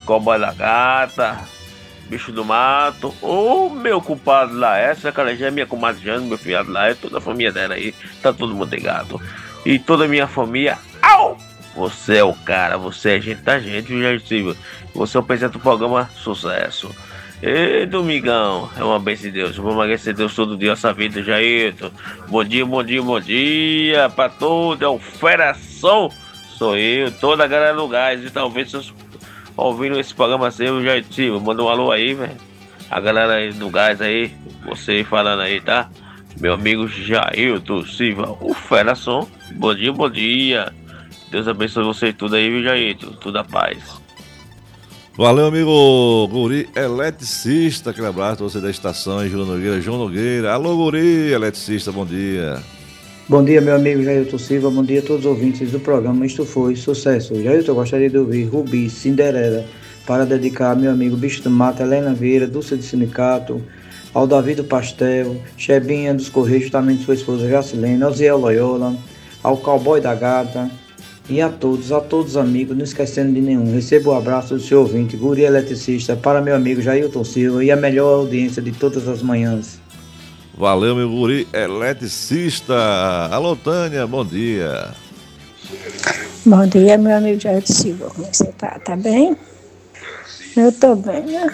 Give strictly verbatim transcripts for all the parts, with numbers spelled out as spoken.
Cowboy da Gata, Bicho do Mato, o meu culpado Laércio, aquela já é minha comadre Jane, meu filhado lá, é toda a família dela aí, tá todo mundo ligado. E toda a minha família, au! Você é o cara, você é gente da gente, viu, Jair Silva? Você é o presidente do programa Sucesso. Ei, Domingão, é uma bênção de Deus. Vamos agradecer a Deus todo dia essa vida, Jairto. Bom dia, bom dia, bom dia pra todos. É o Feração, sou eu, toda a galera do gás. E talvez vocês ouvindo esse programa seu, Jairto Silva. Manda um alô aí, velho. A galera aí do gás aí, você falando aí, tá? Meu amigo Jairto Silva, o Feração. Bom dia, bom dia. Deus abençoe você tudo aí, viu, Jairto? Tudo a paz. Valeu, amigo Guri Eletricista, aquele abraço pra você da estação, João Nogueira, João Nogueira. Alô, Guri Eletricista, bom dia. Bom dia, meu amigo Jailton Silva, bom dia a todos os ouvintes do programa Isto Foi Sucesso. Jailton, eu gostaria de ouvir Rubi, Cinderela, para dedicar ao meu amigo Bicho do Mato, Helena Vieira, Dulce do Sindicato, ao Davi do Pastel, Chebinha dos Correios, justamente sua esposa Jacilene, ao Ziel Loyola, ao Cowboy da Gata, e a todos, a todos os amigos, não esquecendo de nenhum. Recebo o abraço do seu ouvinte, Guri Eletricista, para meu amigo Jailton Silva e a melhor audiência de todas as manhãs. Valeu, meu Guri Eletricista. Alô, Tânia, bom dia. Bom dia, meu amigo Jailton Silva. Como é que você tá? Tá bem? Eu tô bem, né?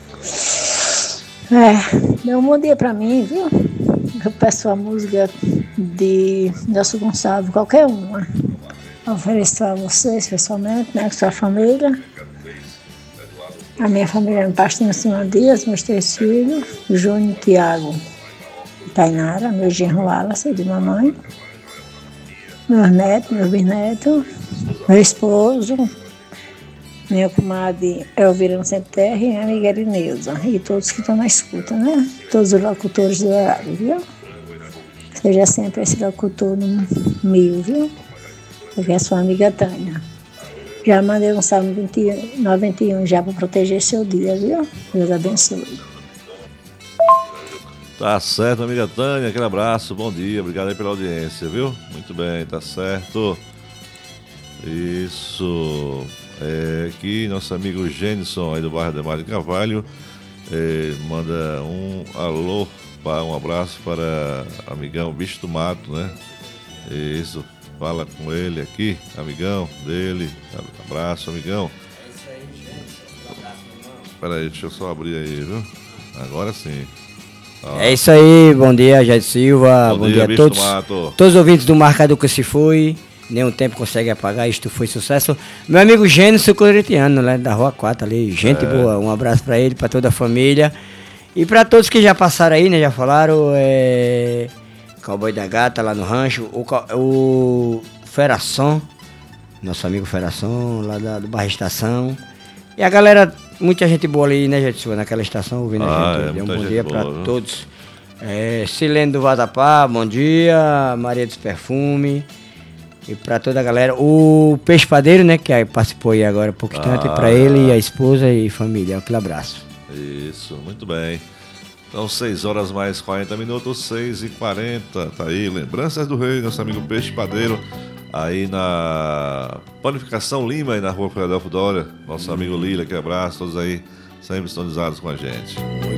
É, dê um bom dia pra mim, viu? Eu peço a música de Nelson Gonçalves, qualquer uma. Ofereço a vocês pessoalmente, né, com sua família. A minha família no Pastinho Cima Dias, meus três filhos, Júnior, Tiago e Tainara, meu genro Wallace, de mamãe, meus netos, meus bisnetos, meu esposo, minha comadre Elvira no Centro Terra e minha amiga Erineusa, e todos que estão na escuta, né? Todos os locutores do horário, viu? Seja sempre esse locutor no mil, viu? Porque é sua amiga Tânia. Já mandei um salmo noventa e um já para proteger seu dia, viu? Deus abençoe. Tá certo, amiga Tânia, aquele abraço, bom dia, obrigado aí pela audiência, viu? Muito bem, tá certo. Isso. É, aqui, nosso amigo Jenison, aí do bairro de Mário Carvalho, é, manda um alô, um abraço para amigão Bicho do Mato, né? Isso. Fala com ele aqui, amigão dele. Abraço, amigão. Espera aí, deixa eu só abrir aí, viu? Agora sim. Ó. É isso aí, bom dia, Jair Silva. Bom, bom dia, dia a todos. Tomato. Todos os ouvintes do Marcador que se foi. Nenhum tempo consegue apagar, isto foi sucesso. Meu amigo Gênesis Corintiano, né, da Rua quatro ali. Gente é. boa, um abraço pra ele, pra toda a família. E pra todos que já passaram aí, né? Já falaram. É... Cowboy da Gata lá no rancho, o, o Feração, nosso amigo Feração, lá da, do bairro Estação. E a galera, muita gente boa ali, né, gente, naquela estação, ouvindo ah, a gente. É, Deu um bom dia para viu? todos. É, Silene do Vazapá, bom dia. Maria dos Perfume. E para toda a galera. O Peixe Padeiro, né, que participou aí agora há pouco instante, ah, para ele, a esposa e família. Aquele abraço. Isso, muito bem. Então, seis horas mais quarenta minutos, seis e quarenta, tá aí, Lembranças do Rei, nosso amigo Peixe Padeiro, aí na Panificação Lima, aí na rua Filadélfio Dória, nosso amigo Lila, que abraço, todos aí, sempre sintonizados com a gente.